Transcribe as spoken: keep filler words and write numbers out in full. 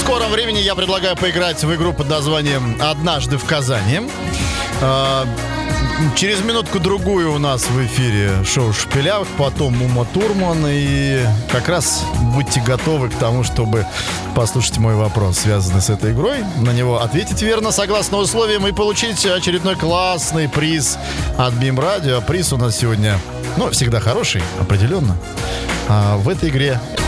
скором времени я предлагаю поиграть в игру под названием «Однажды в Казани». Через минутку-другую у нас в эфире шоу «Шепелявых», потом Ума Турман. И как раз будьте готовы к тому, чтобы послушать мой вопрос, связанный с этой игрой. На него ответить верно, согласно условиям, и получить очередной классный приз от БИМ-радио. Приз у нас сегодня, ну, всегда хороший, определенно. А в этой игре